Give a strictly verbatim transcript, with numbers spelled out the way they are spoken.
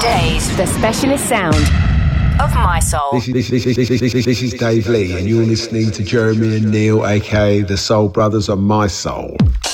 Today's The Specialist Sound of My Soul. This is, this, is, this, is, this, is, this is Dave Lee, and you're listening to Jeremy and Neil, aka the Soul Brothers of My Soul.